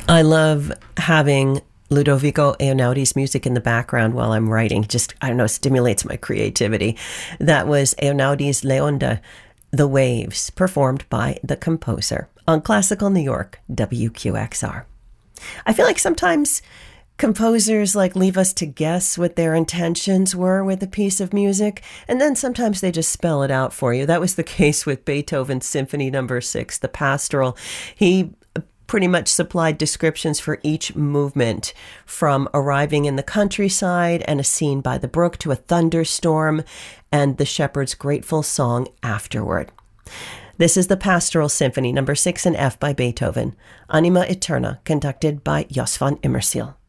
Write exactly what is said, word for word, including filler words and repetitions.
I love having Ludovico Einaudi's music in the background while I'm writing. Just, I don't know, stimulates my creativity. That was Einaudi's Leonda, The Waves, performed by the composer on Classical New York, W Q X R. I feel like sometimes composers like leave us to guess what their intentions were with a piece of music, and then sometimes they just spell it out for you. That was the case with Beethoven's Symphony Number Six, the Pastoral. He pretty much supplied descriptions for each movement, from arriving in the countryside and a scene by the brook to a thunderstorm and the shepherd's grateful song afterward. This is the Pastoral Symphony Number Six in F by Beethoven, Anima Eterna, conducted by Jos van Immersiel.